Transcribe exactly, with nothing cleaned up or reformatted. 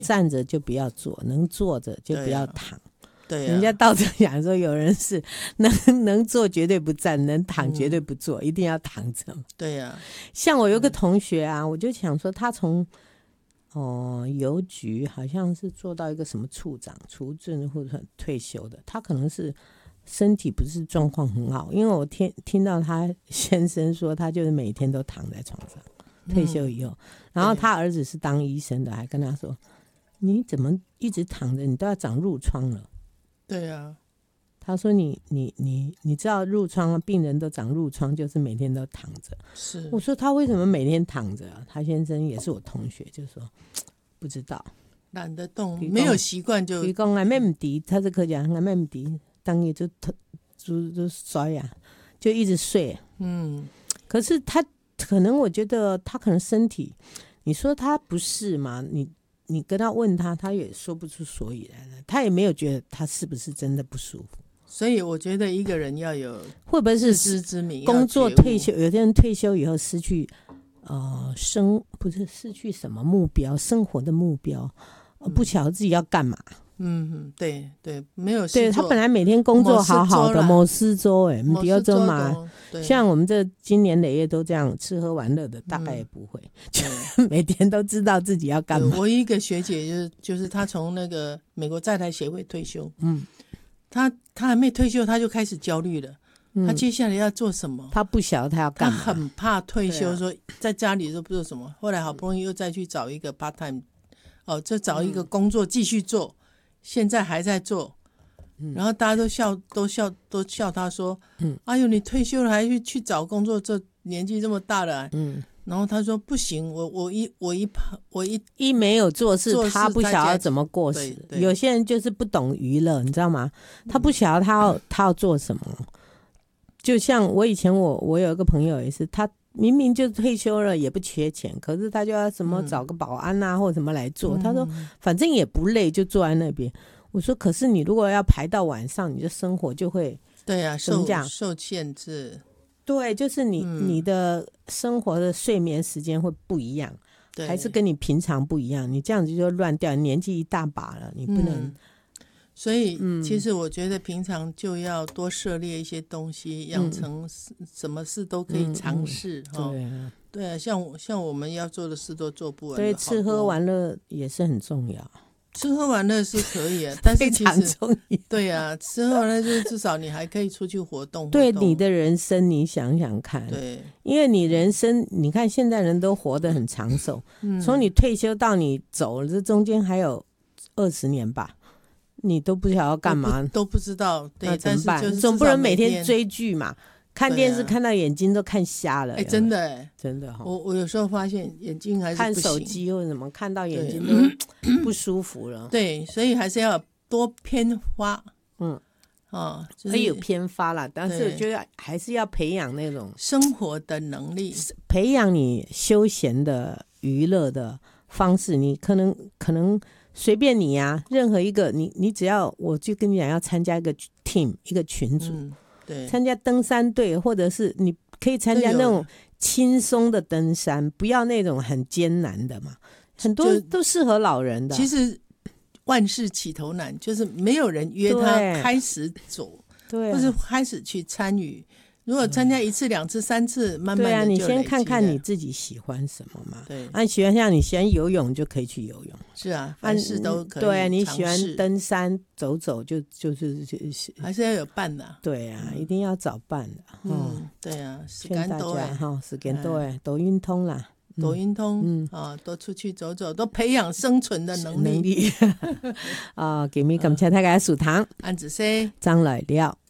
站着就不要坐，能坐着就不要躺。 对啊， 人家道者讲说，有人是能能坐绝对不站，能躺绝对不坐，嗯、一定要躺着。 对呀、啊， 像我有个同学啊，我就想说，他从哦邮局好像是做到一个什么处长、处正或者退休的，他可能是身体不是状况很好，因为我听听到他先生说，他就是每天都躺在床上，退休以后，嗯、然后他儿子是当医生的，还跟他说，你怎么一直躺着，你都要长褥疮了。 对啊， 他说你你你你知道褥疮，病人都长褥疮，就是每天都躺着。 是， 我说他为什么每天躺着、啊？他先生也是我同学，就说不知道， 懒得动，没有习惯就。 他说俺妹妹迪，他是客家，俺妹妹迪当夜就就就刷牙，就一直睡。嗯，可是他可能我觉得他可能身体，你说他不是嘛？你。你跟他问他，他也说不出所以然来，他也没有觉得他是不是真的不舒服。 所以我觉得一个人要有会不会是自知之明， 工作退休，有些人退休以后失去呃生不是失去什么目标，生活的目标，嗯、不晓得自己要干嘛。 嗯，对对，没有事对他本来每天工作好好的，某四周哎，某四周嘛，像我们这今年累月都这样吃喝玩乐的，大概也不会，嗯、每天都知道自己要干嘛。 我一个学姐就是就是她从那个美国在台协会退休，嗯，她她还没退休，她就开始焦虑了。嗯、她接下来要做什么？ 她不晓得她要干嘛， 她很怕退休，说在家里都不做什么。后来好不容易又再去找一个 part time， 哦，就找一个工作继续做。现在还在做，然后大家都笑，都笑，都笑他说：“嗯、哎呦，你退休了还去去找工作，这年纪这么大了、啊。”嗯，然后他说：“不行，我我一我一我一一没有做事，他不晓得怎么过时。有些人就是不懂娱乐，你知道吗？他不晓得他要、嗯、他要做什么。就像我以前我我有一个朋友也是，他明明就退休了，也不缺钱，可是他就要什么找个保安啊、嗯、或者什么来做。他说反正也不累，就坐在那边。我说可是你如果要排到晚上，你的生活就会对啊受受限制。 对，就是你、嗯、你的生活的睡眠时间会不一样，还是跟你平常不一样。你这样子就乱掉，年纪一大把了，你不能。嗯所以其实我觉得平常就要多涉猎一些东西，养、嗯、成什么事都可以尝试、嗯嗯、对啊，对啊，像像我们要做的事都做不完。 对，吃喝玩乐也是很重要。 吃喝玩乐是可以啊，但是其实非常重要。 对啊，吃喝玩乐就是至少你还可以出去活动活动。 对你的人生，你想想看， 对， 因为你人生，你看现在人都活得很长寿，从、嗯、你退休到你走了，这中间还有二十年吧。你都不晓得要干嘛， 都 不, 都不知道，对，那怎么办？ 但是就是总不能每天追剧嘛，看电视看到眼睛都看瞎了。 哎、啊，真的哎， 真的哈、哦。 我我有时候发现眼睛还是不行， 看手机或者什么，看到眼睛都不舒服了。 对，所以还是要多偏发，嗯，哦， 会、就是、有偏发啦，但是我觉得还是要培养那种生活的能力， 培养你休闲的娱乐的方式。你可能可能。随便你啊，任何一个你你只要我就跟你讲要参加一个 team 一个群组、嗯、对，参加登山队，或者是你可以参加那种轻松的登山，不要那种很艰难的嘛，很多都适合老人的。 其实万事起头难，就是没有人约他开始走，对、啊，或是开始去参与。如果参加一次、两次、三次，慢慢的就累积了。对啊， 你先看看你自己喜欢什么嘛。 对， 啊，喜欢像你喜欢游泳就可以去游泳。 是啊，凡事都可以。 对啊，你喜欢登山走走就就是就是还是要有伴的、啊。 对啊、嗯，一定要找伴的。 嗯，嗯对啊， 劝大家哈，时间多哎，抖音通啦。 抖音通，嗯啊，多出去走走，都培养生存的能力。 能力啊，今日感謝大家收聽， 安子 C 張來了。